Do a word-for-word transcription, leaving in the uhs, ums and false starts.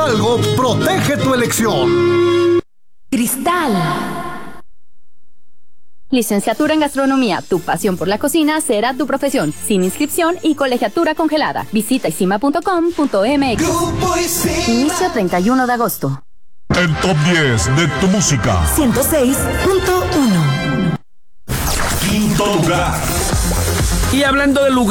algo protege tu elección. Cristal. Licenciatura en Gastronomía. Tu pasión por la cocina será tu profesión. Sin inscripción y colegiatura congelada. Visita isima punto com punto m x. Inicio treinta y uno de agosto. El top diez de tu música. ciento seis punto uno. Quinto lugar. Y hablando de lugar.